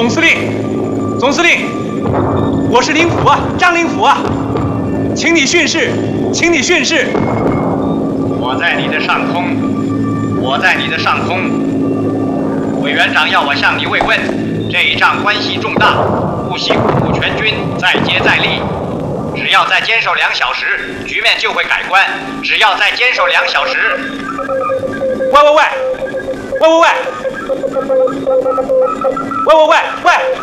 总司令，总司令，我是灵甫啊，张灵甫啊，请你训示，请你训示。 我在你的上空，我在你的上空。委员长要我向你慰问，这一仗关系重大，不惜鼓舞全军，再接再厉。只要再坚守2小时，局面就会改观。只要再坚守2小时。 喂喂喂！喂喂喂！喂喂喂喂！